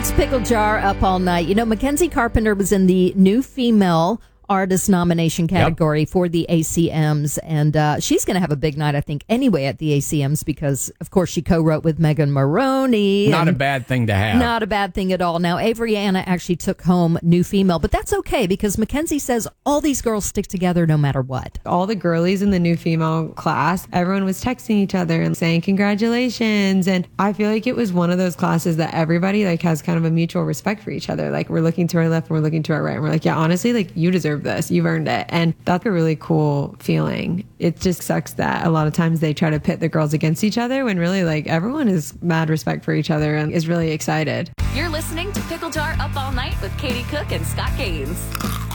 It's Pickle Jar up all night. You know, Mackenzie Carpenter was in the New Female Artist nomination category for the ACMs, and she's going to have a big night, I think, anyway at the ACMs because, of course, she co-wrote with Megan Maroney. Not a bad thing to have. Not a bad thing at all. Now, Avery Anna actually took home New Female, but that's okay because Mackenzie says all these girls stick together no matter what. All the girlies in the New Female class, everyone was texting each other and saying congratulations, and I feel like it was one of those classes that everybody has kind of a mutual respect for each other. Like, we're looking to our left and we're looking to our right, and we're like, yeah, honestly, you deserve this, you've earned it. And that's a really cool feeling. It just sucks that a lot of times they try to pit the girls against each other when really everyone is mad respect for each other and is really excited. You're listening to Pickle Jar Up All Night with Katie Cook and Scott Gaines.